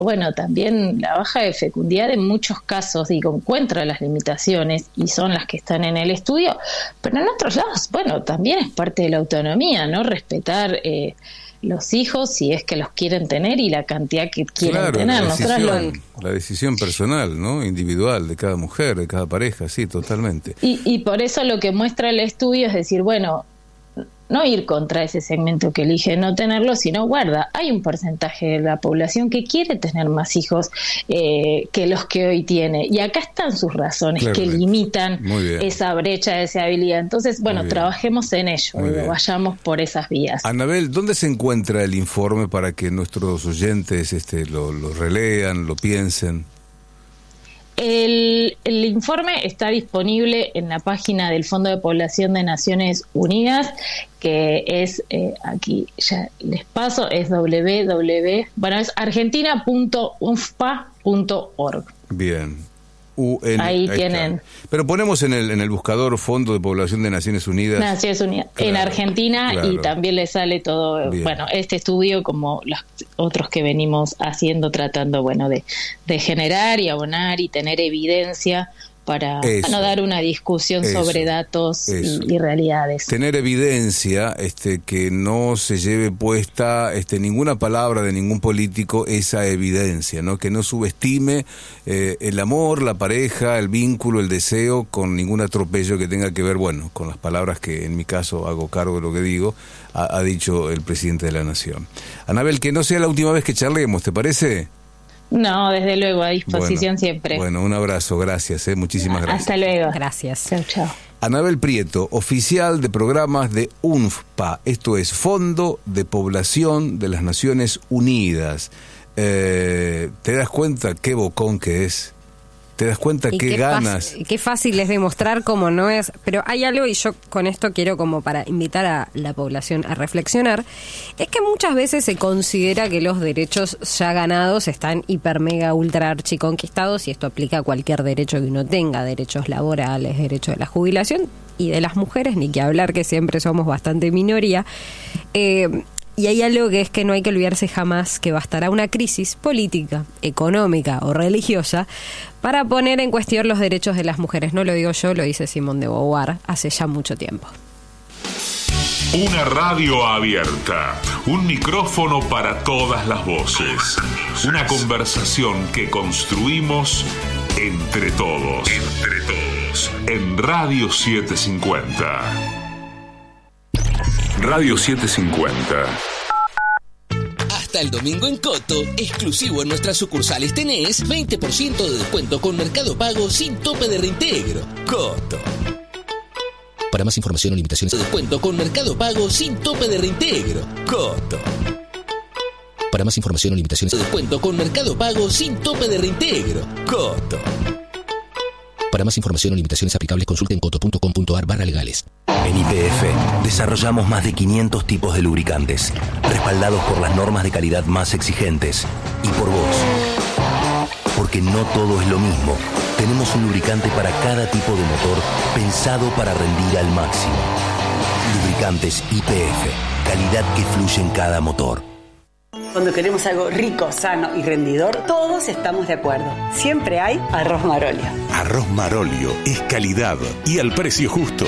bueno, también la baja de fecundidad en muchos casos, digo, encuentra las limitaciones y son las que están en el estudio, pero en otros lados, bueno, también es parte de la autonomía, ¿no? Respetar los hijos si es que los quieren tener y la cantidad que quieren tener. La decisión personal, ¿no? Individual de cada mujer, de cada pareja, sí, totalmente. Y por eso lo que muestra el estudio es decir, bueno, no ir contra ese segmento que elige no tenerlo, sino guarda, hay un porcentaje de la población que quiere tener más hijos que los que hoy tiene, y acá están sus razones que limitan esa brecha de deseabilidad. Entonces, bueno, trabajemos en ello, vayamos por esas vías. Anabel, ¿dónde se encuentra el informe para que nuestros oyentes lo relean, lo piensen? El informe está disponible en la página del Fondo de Población de Naciones Unidas, que es, aquí ya les paso, es es argentina.unfpa.org. Bien. Ahí tienen. Está. Pero ponemos en el buscador Fondo de Población de Naciones Unidas. Naciones Unidas, en Argentina, y también le sale todo, bueno, este estudio como los otros que venimos haciendo, tratando, bueno, de generar y abonar y tener evidencia para dar una discusión sobre datos y realidades. Tener evidencia, que no se lleve puesta ninguna palabra de ningún político esa evidencia, ¿no? Que no subestime el amor, la pareja, el vínculo, el deseo con ningún atropello que tenga que ver, bueno, con las palabras que en mi caso hago cargo de lo que digo, ha dicho el presidente de la Nación. Anabel, que no sea la última vez que charlemos, ¿te parece? No, desde luego, a disposición siempre. Bueno, un abrazo, gracias, muchísimas gracias. Hasta luego. Gracias. Chao. Anabel Prieto, oficial de programas de UNFPA, esto es Fondo de Población de las Naciones Unidas. ¿Te das cuenta qué bocón que es? ¿Te das cuenta qué ganas? Qué fácil es demostrar cómo no es. Pero hay algo, y yo con esto quiero como para invitar a la población a reflexionar, es que muchas veces se considera que los derechos ya ganados están hiper, mega, ultra archiconquistados, y esto aplica a cualquier derecho que uno tenga, derechos laborales, derecho de la jubilación, y de las mujeres, ni que hablar, que siempre somos bastante minoría. Y hay algo que es que no hay que olvidarse jamás que bastará una crisis política, económica o religiosa para poner en cuestión los derechos de las mujeres. No lo digo yo, lo dice Simone de Beauvoir hace ya mucho tiempo. Una radio abierta, un micrófono para todas las voces, una conversación que construimos entre todos, en Radio 750. Radio 750. Hasta el domingo en Coto, exclusivo en nuestras sucursales tenés 20% de descuento con Mercado Pago sin tope de reintegro. Coto. Para más información o limitaciones de descuento con Mercado Pago sin tope de reintegro. Coto. Para más información o limitaciones de descuento con Mercado Pago sin tope de reintegro. Coto. Para más información o limitaciones aplicables, consulten coto.com.ar/legales. En YPF desarrollamos más de 500 tipos de lubricantes, respaldados por las normas de calidad más exigentes y por vos. Porque no todo es lo mismo. Tenemos un lubricante para cada tipo de motor pensado para rendir al máximo. Lubricantes YPF, calidad que fluye en cada motor. Cuando queremos algo rico, sano y rendidor, todos estamos de acuerdo. Siempre hay Arroz Marolio. Arroz Marolio es calidad y al precio justo.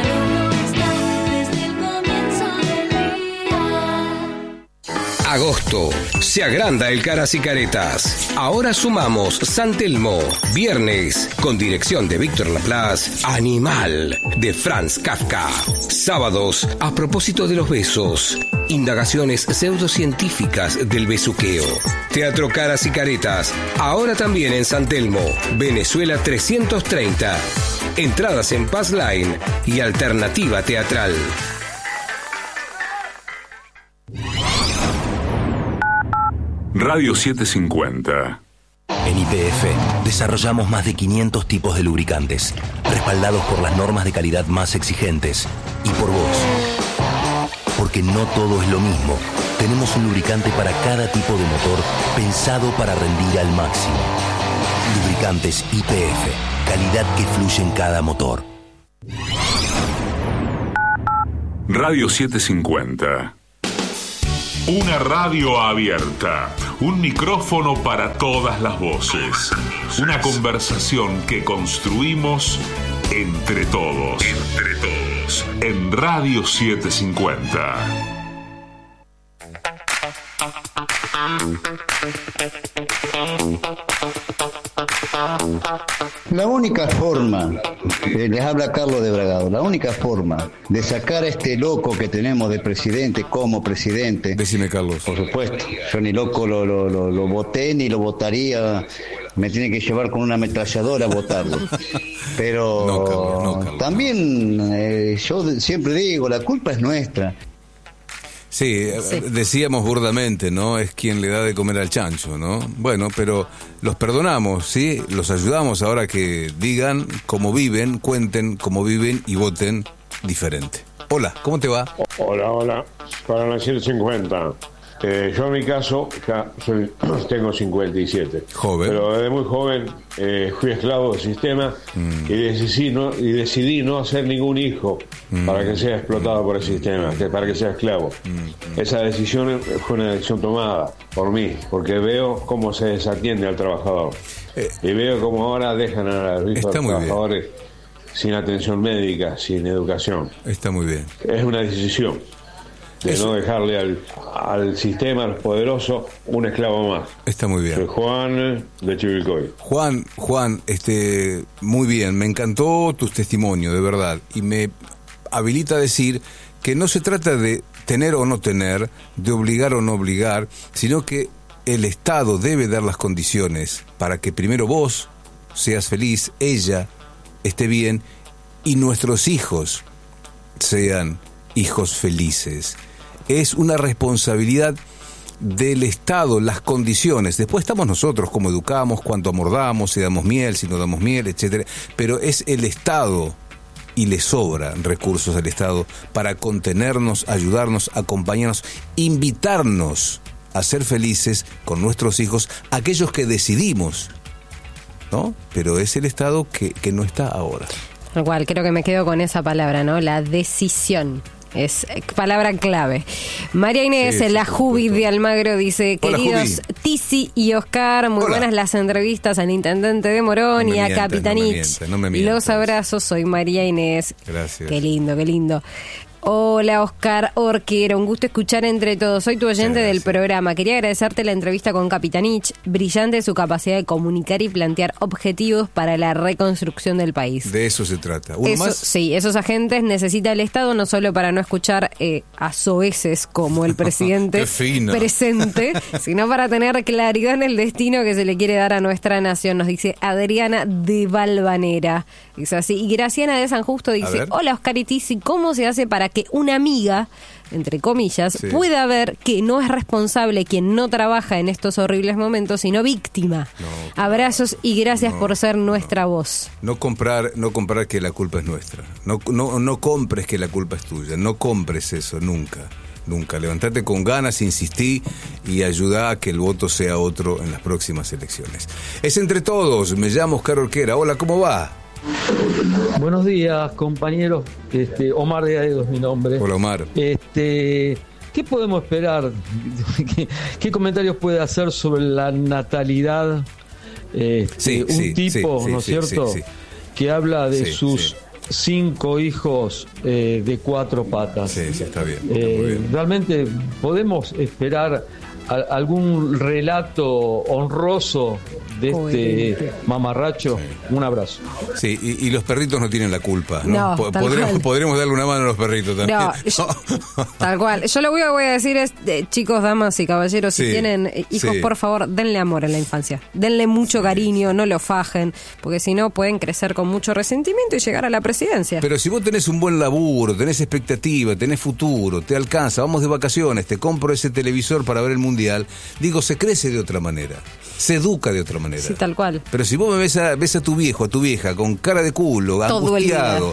Agosto. Se agranda el Caras y Caretas. Ahora sumamos San Telmo. Viernes, con dirección de Víctor Laplace, Animal, de Franz Kafka. Sábados, a propósito de los besos. Indagaciones pseudocientíficas del besuqueo. Teatro Caras y Caretas. Ahora también en San Telmo, Venezuela 330. Entradas en Pass Line y Alternativa Teatral. Radio 750. En YPF desarrollamos más de 500 tipos de lubricantes, respaldados por las normas de calidad más exigentes y por vos. Porque no todo es lo mismo. Tenemos un lubricante para cada tipo de motor pensado para rendir al máximo. Lubricantes YPF, calidad que fluye en cada motor. Radio 750. Una radio abierta, Un micrófono para todas las voces. Una conversación que construimos entre todos. En Radio 750. La única forma, les habla Carlos de Bragado, la única forma de sacar a este loco que tenemos de presidente como presidente. Decime, Carlos. Por supuesto, yo ni loco lo voté ni lo votaría, me tiene que llevar con una ametralladora a votarlo. Pero no, Carlos, también yo siempre digo, la culpa es nuestra. Sí, decíamos burdamente, ¿no? Es quien le da de comer al chancho, ¿no? Bueno, pero los perdonamos, ¿sí? Los ayudamos ahora que digan cómo viven, cuenten cómo viven y voten diferente. Hola, ¿cómo te va? Hola, para la 150. Yo en mi caso ya tengo 57. Joven. Pero desde muy joven fui esclavo del sistema y decidí no hacer ningún hijo para que sea explotado por el sistema, para que sea esclavo. Esa decisión fue una decisión tomada por mí, porque veo cómo se desatiende al trabajador. Y veo cómo ahora dejan a los hijos de los trabajadores sin atención médica, sin educación. Está muy bien. Es una decisión de no dejarle al sistema, a los poderosos, un esclavo más. Está muy bien. Soy Juan de Chivilcoy. Juan, muy bien, me encantó tu testimonio, de verdad, y me habilita a decir que no se trata de tener o no tener, de obligar o no obligar, sino que el Estado debe dar las condiciones para que primero vos seas feliz, ella esté bien y nuestros hijos sean hijos felices. Es una responsabilidad del Estado, las condiciones. Después estamos nosotros, cómo educamos, cuánto amordamos, si damos miel, si no damos miel, etcétera. Pero es el Estado, y le sobran recursos al Estado para contenernos, ayudarnos, acompañarnos, invitarnos a ser felices con nuestros hijos, aquellos que decidimos, ¿no? Pero es el Estado que no está ahora. Tal cual, creo que me quedo con esa palabra, ¿no? La decisión. Es palabra clave. María Inés, la Jubi de Almagro, dice: hola, queridos Tizi y Oscar, muy buenas las entrevistas al intendente de Morón y a Capitanich. Los abrazos, soy María Inés. Gracias. Qué lindo, qué lindo. Hola, Oscar Orquera, un gusto escuchar entre todos. Soy tu oyente del programa. Quería agradecerte la entrevista con Capitanich. Brillante su capacidad de comunicar y plantear objetivos para la reconstrucción del país. De eso se trata. Sí, esos agentes necesita el Estado no solo para no escuchar a soeces como el presidente presente, sino para tener claridad en el destino que se le quiere dar a nuestra nación. Nos dice Adriana de Valvanera. Dice así. Y Graciana de San Justo dice: hola, Oscar y Tizi, ¿cómo se hace para que una amiga, entre comillas, pueda ver que no es responsable quien no trabaja en estos horribles momentos, sino víctima? Abrazos y gracias por ser nuestra voz. No comprar que la culpa es nuestra. No compres que la culpa es tuya. No compres eso, nunca. Levantate con ganas, insistí y ayudá a que el voto sea otro en las próximas elecciones. Es entre todos. Me llamo Oscar Orquera. Hola, ¿cómo va? Buenos días, compañeros. Omar de Aedo es mi nombre. Hola, Omar. ¿Qué podemos esperar? ¿Qué comentarios puede hacer sobre la natalidad? Un tipo, ¿no es cierto? Que habla de sus 5 hijos de 4 patas. Sí, está bien. Está muy bien. Realmente podemos esperar algún relato honroso de este mamarracho. Un abrazo. Sí, y los perritos no tienen la culpa, ¿no? Podremos darle una mano a los perritos también. Tal cual. Yo lo que voy a decir es, chicos, damas y caballeros, si tienen hijos, por favor, denle amor en la infancia. Denle mucho cariño, no lo fajen, porque si no pueden crecer con mucho resentimiento y llegar a la presidencia. Pero si vos tenés un buen laburo, tenés expectativa, tenés futuro, te alcanza, vamos de vacaciones, te compro ese televisor para ver el mundial, digo, se crece de otra manera, se educa de otra manera. Sí, tal cual. Pero si vos me ves a tu viejo, a tu vieja, con cara de culo, todo angustiado,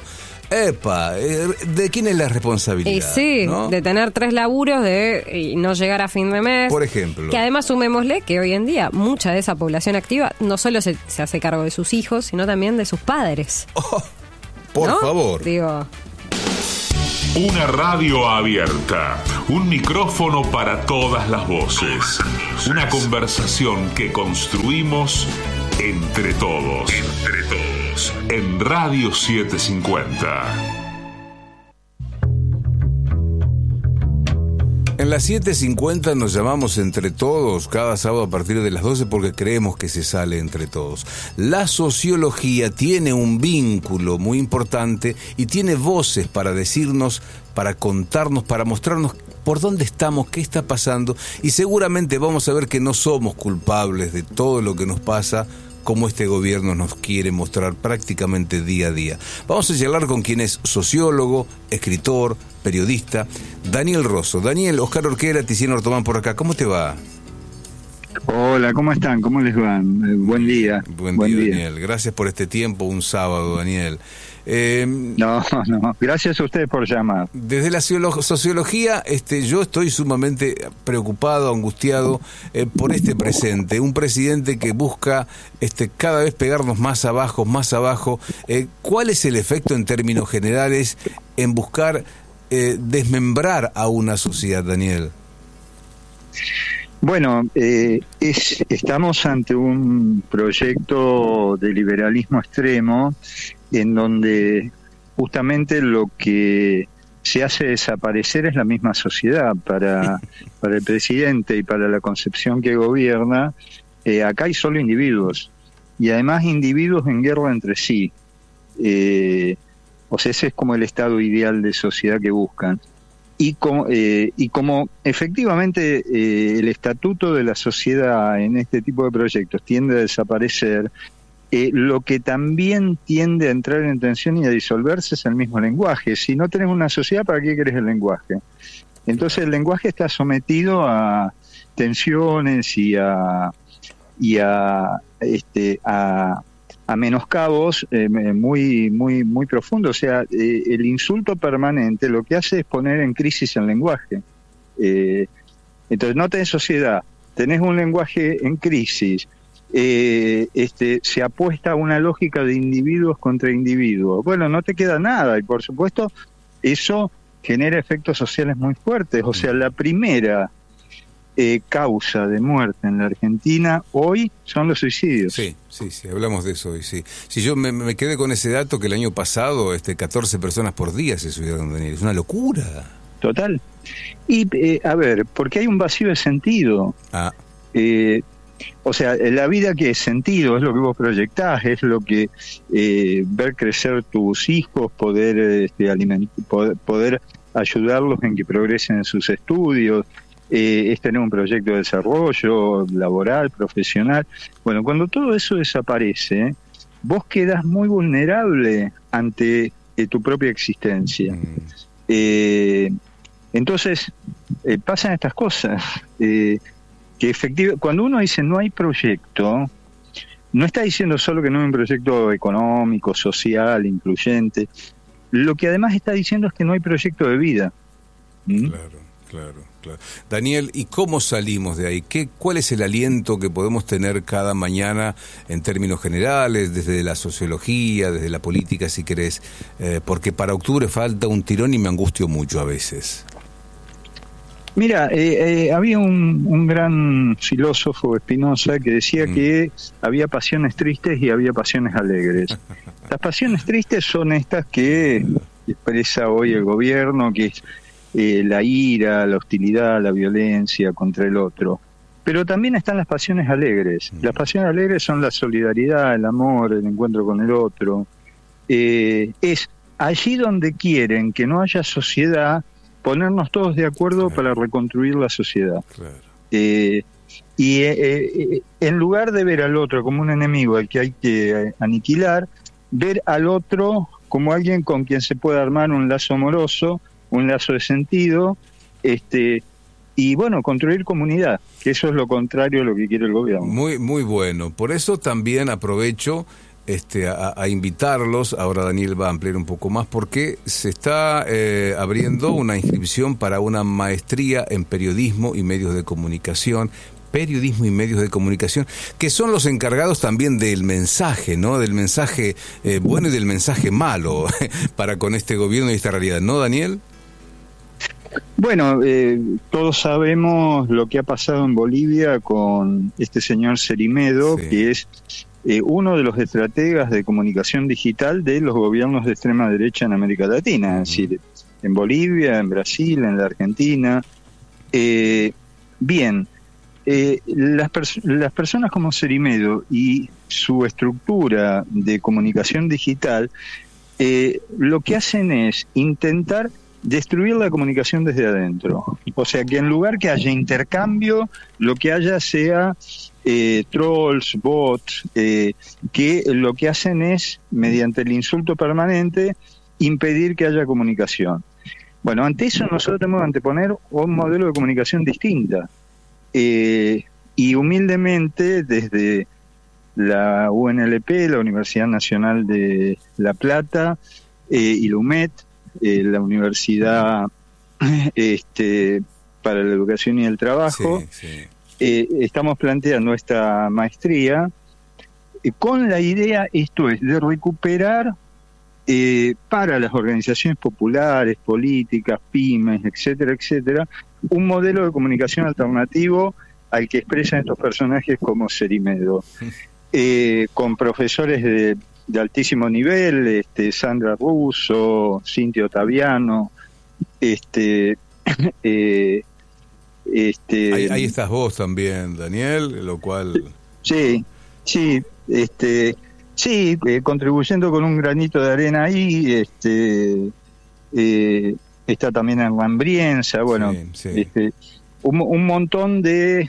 ¿de quién es la responsabilidad? ¿No? De tener 3 laburos, de no llegar a fin de mes. Por ejemplo. Que además sumémosle que hoy en día mucha de esa población activa no solo se hace cargo de sus hijos, sino también de sus padres. Por favor. Digo... Una radio abierta, un micrófono para todas las voces, una conversación que construimos entre todos, en Radio 750. En las 7:50 nos llamamos Entre Todos cada sábado a partir de las 12 porque creemos que se sale entre todos. La sociología tiene un vínculo muy importante y tiene voces para decirnos, para contarnos, para mostrarnos por dónde estamos, qué está pasando, y seguramente vamos a ver que no somos culpables de todo lo que nos pasa, como este gobierno nos quiere mostrar prácticamente día a día. Vamos a charlar con quien es sociólogo, escritor, periodista, Daniel Rosso. Daniel, Oscar Orquera, Tiziano Ortomán por acá. ¿Cómo te va? Hola, ¿cómo están? ¿Cómo les va? Buen día. Buen día, Daniel. Gracias por este tiempo, un sábado, Daniel. No, gracias a ustedes por llamar. Desde la sociología, yo estoy sumamente preocupado, angustiado por este presente, un presidente que busca cada vez pegarnos más abajo. ¿Cuál es el efecto en términos generales en buscar desmembrar a una sociedad, Daniel? Bueno, estamos ante un proyecto de liberalismo extremo en donde justamente lo que se hace desaparecer es la misma sociedad. Para el presidente y para la concepción que gobierna, acá hay solo individuos, y además individuos en guerra entre sí. O sea, ese es como el estado ideal de sociedad que buscan. Y como efectivamente el estatuto de la sociedad en este tipo de proyectos tiende a desaparecer, lo que también tiende a entrar en tensión y a disolverse es el mismo lenguaje. Si no tenés una sociedad, ¿para qué querés el lenguaje? Entonces el lenguaje está sometido a tensiones y a menoscabos muy profundos. O sea, el insulto permanente lo que hace es poner en crisis el lenguaje. Entonces no tenés sociedad, tenés un lenguaje en crisis. Se apuesta a una lógica de individuos contra individuos. Bueno, no te queda nada, y por supuesto eso genera efectos sociales muy fuertes. O sea, la primera causa de muerte en la Argentina hoy son los suicidios. Sí, hablamos de eso hoy, sí. Si yo me quedé con ese dato que el año pasado 14 personas por día se suicidaron, Daniel. Es una locura. Total. Y, a ver, porque hay un vacío de sentido. O sea, la vida que es sentido, es lo que vos proyectás, es lo que ver crecer tus hijos, poder ayudarlos en que progresen en sus estudios, es tener un proyecto de desarrollo laboral, profesional. Bueno, cuando todo eso desaparece, vos quedás muy vulnerable ante tu propia existencia. Entonces, pasan estas cosas. Que efectivamente, cuando uno dice no hay proyecto, no está diciendo solo que no hay un proyecto económico, social, incluyente. Lo que además está diciendo es que no hay proyecto de vida. Claro. Daniel, ¿y cómo salimos de ahí? ¿Cuál es el aliento que podemos tener cada mañana en términos generales, desde la sociología, desde la política, si querés? Porque para octubre falta un tirón y me angustio mucho a veces. Mira, había un gran filósofo, Spinoza, que decía que había pasiones tristes y había pasiones alegres. Las pasiones tristes son estas que expresa hoy el gobierno, que es la ira, la hostilidad, la violencia contra el otro. Pero también están las pasiones alegres. Las pasiones alegres son la solidaridad, el amor, el encuentro con el otro. Es allí donde quieren que no haya sociedad, ponernos todos de acuerdo para reconstruir la sociedad. En lugar de ver al otro como un enemigo al que hay que aniquilar, ver al otro como alguien con quien se puede armar un lazo amoroso, un lazo de sentido, y bueno, construir comunidad, que eso es lo contrario de lo que quiere el gobierno. Muy bueno. Por eso también aprovecho a invitarlos. Ahora Daniel va a ampliar un poco más, porque se está abriendo una inscripción para una maestría en periodismo y medios de comunicación, que son los encargados también del mensaje, ¿no? Del mensaje bueno y del mensaje malo para con este gobierno y esta realidad, ¿no, Daniel? Bueno, todos sabemos lo que ha pasado en Bolivia con este señor Cerimedo, que es uno de los estrategas de comunicación digital de los gobiernos de extrema derecha en América Latina, es decir, en Bolivia, en Brasil, en la Argentina. Bien, las personas como Cerimedo y su estructura de comunicación digital lo que hacen es intentar destruir la comunicación desde adentro. O sea, que en lugar que haya intercambio, lo que haya sea trolls, bots, que lo que hacen es, mediante el insulto permanente, impedir que haya comunicación. Bueno, ante eso nosotros tenemos que anteponer un modelo de comunicación distinta. Y humildemente, desde la UNLP, la Universidad Nacional de La Plata, y la UMED, la Universidad para la Educación y el Trabajo, estamos planteando esta maestría con la idea, esto es, de recuperar para las organizaciones populares, políticas, pymes, etcétera, etcétera, un modelo de comunicación alternativo al que expresan estos personajes como Cerimedo, con profesores de altísimo nivel, Sandra Russo, Cintia Ottaviano, ahí estás vos también, Daniel, lo cual... Sí, contribuyendo con un granito de arena ahí, está también Hernán Brienza, bueno, un montón de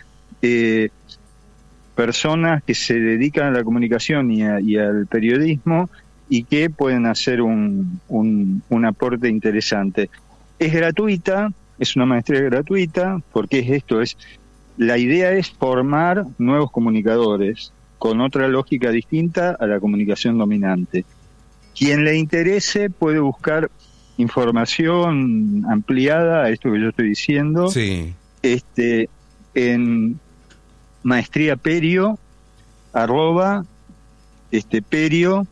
personas que se dedican a la comunicación y al periodismo y que pueden hacer un aporte interesante. Es gratuita, es una maestría gratuita, porque la idea es formar nuevos comunicadores con otra lógica distinta a la comunicación dominante. Quien le interese puede buscar información ampliada a esto que yo estoy diciendo, en Maestría Perio, Perio,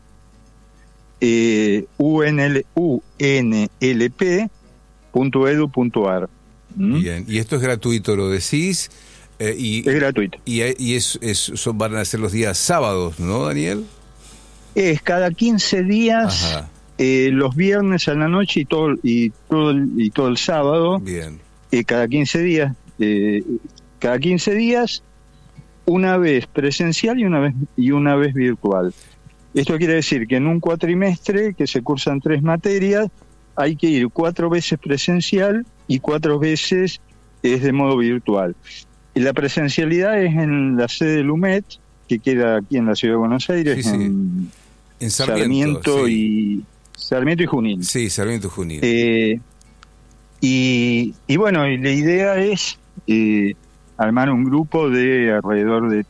unlp.edu.ar. Bien, y esto es gratuito, lo decís. Es gratuito. Y van a ser los días sábados, ¿no, Daniel? Es cada 15 días, los viernes a la noche y todo el sábado. Bien. Cada 15 días, una vez presencial y una vez virtual. Esto quiere decir que en un cuatrimestre, que se cursan 3 materias, hay que ir 4 veces presencial y 4 veces es de modo virtual. Y la presencialidad es en la sede del UMED, que queda aquí en la Ciudad de Buenos Aires, en Sarmiento y Junín. Sí, Sarmiento y Junín. Y bueno, y la idea es armar un grupo de alrededor de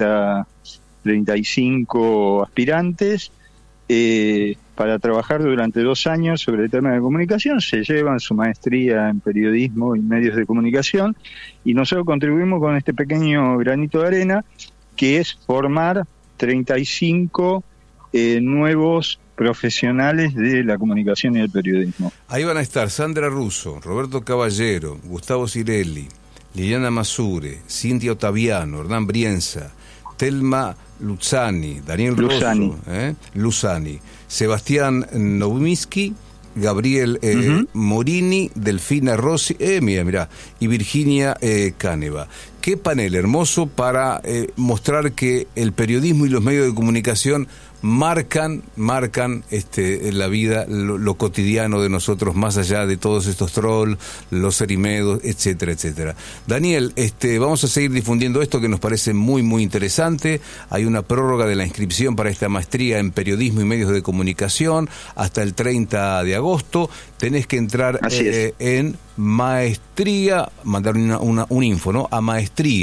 35 aspirantes para trabajar durante 2 años sobre el tema de comunicación. Se llevan su maestría en periodismo y medios de comunicación y nosotros contribuimos con este pequeño granito de arena, que es formar 35 nuevos profesionales de la comunicación y el periodismo. Ahí van a estar Sandra Russo, Roberto Caballero, Gustavo Cirelli, Liliana Masure, Cintia Ottaviano, Hernán Brienza, Telma Luzzani, Daniel Rosso, Luzzani, Sebastián Nowitzki, Gabriel Morini, Delfina Rossi, mirá, y Virginia Cáneva. Qué panel hermoso para mostrar que el periodismo y los medios de comunicación marcan la vida, lo cotidiano de nosotros, más allá de todos estos trolls, los Cerimedos, etcétera, etcétera. Daniel, vamos a seguir difundiendo esto que nos parece muy, muy interesante. Hay una prórroga de la inscripción para esta maestría en periodismo y medios de comunicación hasta el 30 de agosto. Tenés que entrar en maestría, mandar un info, ¿no? A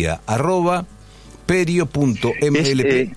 maestría@perio.mlp.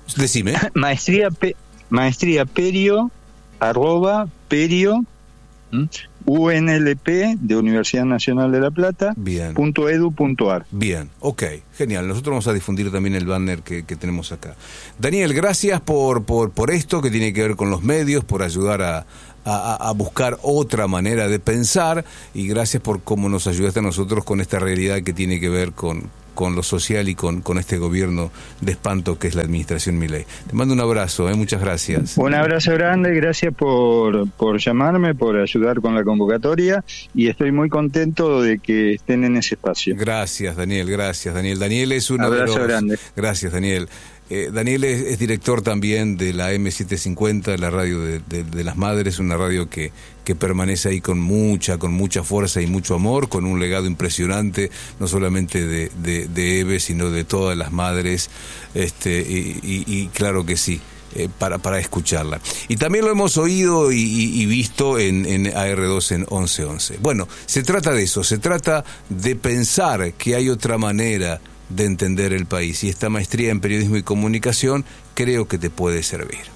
Decime. Maestría Perio @perio UNLP de Universidad Nacional de La Plata. Bien. .edu.ar. Bien, ok, genial. Nosotros vamos a difundir también el banner que tenemos acá. Daniel, gracias por esto que tiene que ver con los medios, por ayudar a buscar otra manera de pensar, y gracias por cómo nos ayudaste a nosotros con esta realidad que tiene que ver con lo social y con este gobierno de espanto que es la administración Milei. Te mando un abrazo, muchas gracias. Un abrazo grande, gracias por llamarme, por ayudar con la convocatoria, y estoy muy contento de que estén en ese espacio. Gracias, Daniel, gracias, Daniel. Daniel es uno abrazo grande. Gracias, Daniel. Daniel es director también de la M750, la radio de las madres, una radio que permanece ahí con mucha fuerza y mucho amor, con un legado impresionante, no solamente de Eve, sino de todas las madres, y claro que sí. Para escucharla. Y también lo hemos oído y visto en AR2 en 1111. Bueno, se trata de eso, se trata de pensar que hay otra manera de entender el país, y esta maestría en periodismo y comunicación creo que te puede servir.